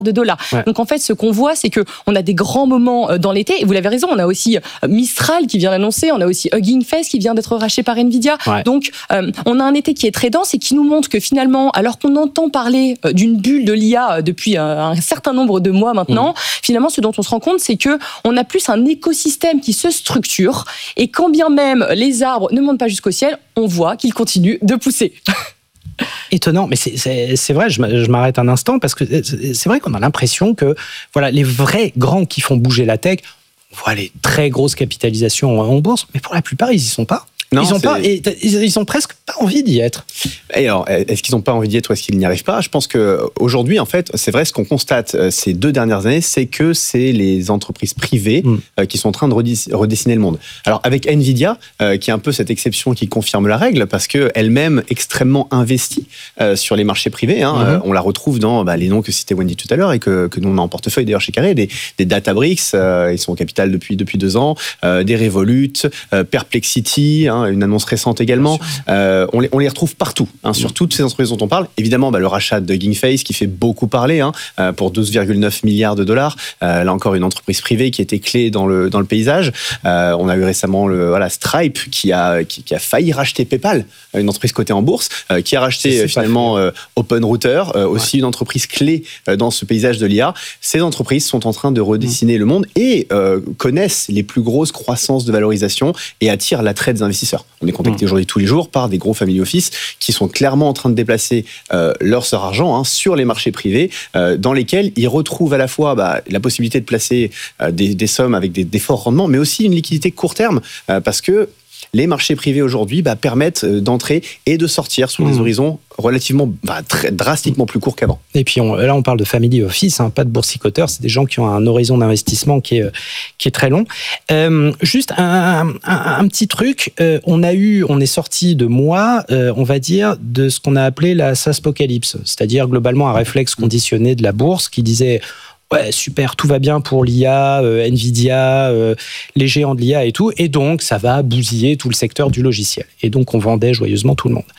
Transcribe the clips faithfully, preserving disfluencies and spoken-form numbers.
de dollars. Ouais. Donc en fait, ce qu'on voit, c'est que on a des grands moments dans l'été. Et vous l'avez raison, on a aussi Mistral qui vient d'annoncer, on a aussi Hugging Face qui vient d'être racheté par Nvidia. Ouais. Donc euh, on a un été qui est très dense et qui nous montre que finalement, alors qu'on entend parler d'une bulle de l'I A depuis un, un certain nombre de mois maintenant, mmh. finalement, ce dont on se rend compte, c'est que on a plus un écosystème qui se structure. Et quand bien même les arbres ne montent pas jusqu'au ciel, on voit qu'ils continuent de pousser. Étonnant, mais c'est, c'est, c'est vrai, je m'arrête un instant, parce que c'est vrai qu'on a l'impression que voilà, les vrais grands qui font bouger la tech, on voit les très grosses capitalisations en bourse, mais pour la plupart, ils n'y sont pas. Non, ils ont pas, et, ils ont presque pas envie d'y être. Et alors, est-ce qu'ils n'ont pas envie d'y être ou est-ce qu'ils n'y arrivent pas ? Je pense qu'aujourd'hui, en fait, c'est vrai, ce qu'on constate ces deux dernières années, c'est que c'est les entreprises privées mmh. qui sont en train de redessiner le monde. Alors, avec Nvidia, euh, qui est un peu cette exception qui confirme la règle, parce qu'elle-même extrêmement investie euh, sur les marchés privés. Hein, mmh. euh, on la retrouve dans bah, les noms que citait Wendy tout à l'heure et que, que nous on a en portefeuille d'ailleurs chez Carré, des, des Databricks, euh, ils sont au capital depuis, depuis deux ans, euh, des Revolut, euh, Perplexity, hein, une annonce récente également. Euh, on, les, on les retrouve partout, hein, sur toutes ces entreprises dont on parle. Évidemment, bah, le rachat de Hugging Face qui fait beaucoup parler, hein, euh, pour douze virgule neuf milliards de dollars. Euh, là encore, une entreprise privée qui était clé dans le, dans le paysage. Euh, on a eu récemment le, voilà, Stripe qui a, qui, qui a failli racheter PayPal, une entreprise cotée en bourse, euh, qui a racheté euh, finalement euh, OpenRouter, euh, aussi ouais. une entreprise clé euh, dans ce paysage de l'I A. Ces entreprises sont en train de redessiner mmh. le monde et euh, connaissent les plus grosses croissances de valorisation et attirent l'attrait des investisseurs. On est contacté mmh. aujourd'hui tous les jours par des gros family office qui sont clairement en train de déplacer euh, leur leur argent hein, sur les marchés privés euh, dans lesquels ils retrouvent à la fois bah, la possibilité de placer euh, des, des sommes avec des, des forts rendements, mais aussi une liquidité court terme euh, parce que les marchés privés aujourd'hui bah, permettent d'entrer et de sortir sur des mmh. horizons relativement, bah, très, drastiquement plus courts qu'avant. Et puis on, là, on parle de family office, hein, pas de boursicoteurs, c'est des gens qui ont un horizon d'investissement qui est, qui est très long. Euh, juste un, un, un petit truc, euh, on a eu, on est sorti de mois, euh, on va dire, de ce qu'on a appelé la SaaSpocalypse, c'est-à-dire globalement un réflexe conditionné de la bourse qui disait ouais, super, tout va bien pour l'I A, euh, Nvidia, euh, les géants de l'I A et tout, et donc ça va bousiller tout le secteur du logiciel. Et donc on vendait joyeusement tout le monde.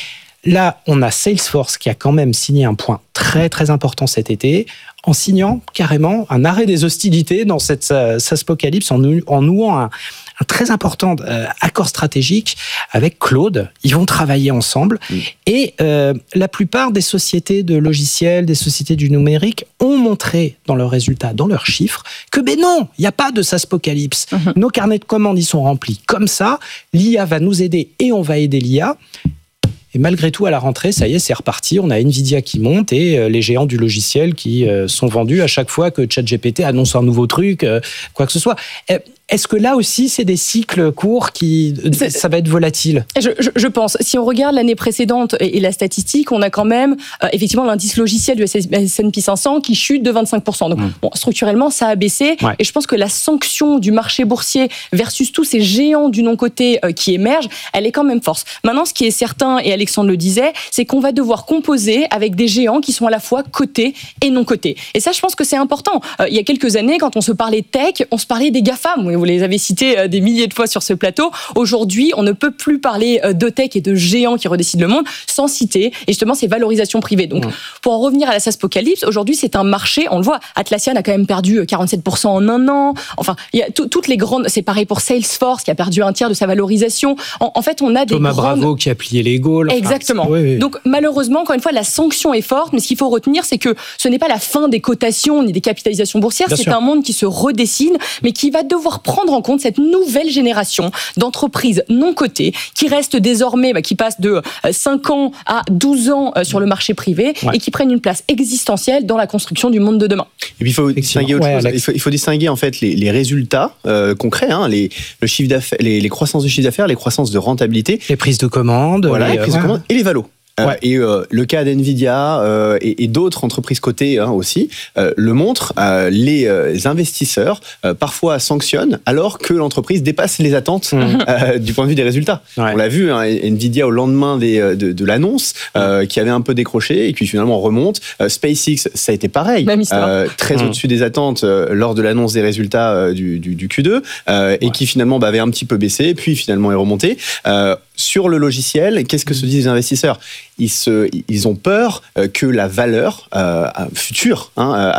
Là, on a Salesforce qui a quand même signé un point très très important cet été, en signant carrément un arrêt des hostilités dans cette SaaSpocalypse, en, nou- en nouant un, un très important euh, accord stratégique avec Claude. Ils vont travailler ensemble. Mmh. Et euh, la plupart des sociétés de logiciels, des sociétés du numérique ont montré dans leurs résultats, dans leurs chiffres, que ben non, il n'y a pas de SaaSpocalypse. Mmh. Nos carnets de commandes, ils sont remplis comme ça. L'I A va nous aider et on va aider l'I A. Et malgré tout, à la rentrée, ça y est, c'est reparti. On a Nvidia qui monte et euh, les géants du logiciel qui euh, sont vendus à chaque fois que ChatGPT annonce un nouveau truc, euh, quoi que ce soit. Euh, Est-ce que là aussi, c'est des cycles courts qui, c'est, ça va être volatile ? je, je, je pense. Si on regarde l'année précédente et, et la statistique, on a quand même euh, effectivement l'indice logiciel du S and P cinq cents qui chute de vingt-cinq pour cent. Donc, mmh. bon, structurellement, ça a baissé. Ouais. Et je pense que la sanction du marché boursier versus tous ces géants du non-coté euh, qui émergent, elle est quand même forte. Maintenant, ce qui est certain, et Alexandre le disait, c'est qu'on va devoir composer avec des géants qui sont à la fois cotés et non cotés. Et ça, je pense que c'est important. Euh, il y a quelques années, quand on se parlait tech, on se parlait des GAFAM. Vous les avez cités des milliers de fois sur ce plateau. Aujourd'hui, on ne peut plus parler de tech et de géants qui redécident le monde sans citer et justement ces valorisations privées. Donc, mmh. pour en revenir à la SaaSpocalypse, aujourd'hui, c'est un marché, on le voit, Atlassian a quand même perdu quarante-sept pour cent en un an. Enfin, il y a t- toutes les grandes, c'est pareil pour Salesforce qui a perdu un tiers de sa valorisation. En, en fait, on a des Thomas grandes... Bravo qui a plié les Gaules. Exactement. Enfin, oui, oui. Donc, malheureusement, encore une fois, la sanction est forte, mais ce qu'il faut retenir, c'est que ce n'est pas la fin des cotations ni des capitalisations boursières. Bien c'est sûr. Un monde qui se redessine, mais qui va devoir prendre en compte cette nouvelle génération d'entreprises non cotées qui restent désormais, bah, qui passent de cinq ans à douze ans sur le marché privé ouais. et qui prennent une place existentielle dans la construction du monde de demain. Et puis il faut distinguer autre ouais, chose. Il faut, il faut distinguer en fait les, les résultats euh, concrets, hein, les, le chiffre d'affaires, les, les croissances de chiffre d'affaires, les croissances de rentabilité, les prises de commandes, voilà, les, les prises ouais. de commandes et les valos. Euh, ouais. Et euh, le cas d'Nvidia euh, et, et d'autres entreprises cotées hein, aussi euh, le montre. Euh, les euh, investisseurs euh, parfois sanctionnent alors que l'entreprise dépasse les attentes mmh. euh, du point de vue des résultats. Ouais. On l'a vu, hein, Nvidia au lendemain des, de, de l'annonce euh, qui avait un peu décroché et puis finalement on remonte. Euh, SpaceX, ça a été pareil, euh, très mmh. au-dessus des attentes euh, lors de l'annonce des résultats euh, du, du, du Q deux euh, et ouais. qui finalement bah, avait un petit peu baissé puis finalement est remonté. Euh, Sur le logiciel, qu'est-ce que se disent les investisseurs ? Ils, se, ils ont peur que la valeur euh, future hein,